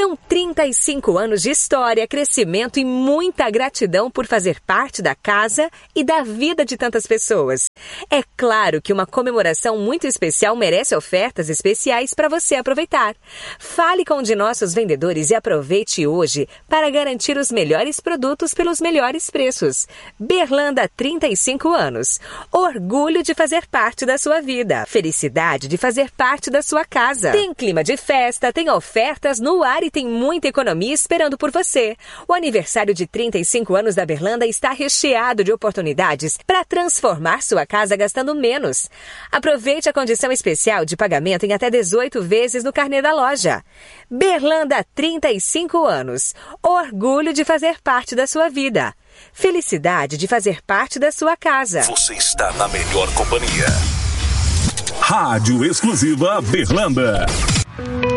São 35 anos de história, crescimento e muita gratidão por fazer parte da casa e da vida de tantas pessoas. É claro que uma comemoração muito especial merece ofertas especiais para você aproveitar. Fale com um de nossos vendedores e aproveite hoje para garantir os melhores produtos pelos melhores preços. Berlanda, 35 anos. Orgulho de fazer parte da sua vida. Felicidade de fazer parte da sua casa. Tem clima de festa, tem ofertas no ar e tem muita economia esperando por você. O aniversário de 35 anos da Berlanda está recheado de oportunidades para transformar sua casa gastando menos. Aproveite a condição especial de pagamento em até 18 vezes no carnê da loja. Berlanda, 35 anos. Orgulho de fazer parte da sua vida. Felicidade de fazer parte da sua casa. Você está na melhor companhia. Rádio Exclusiva Berlanda.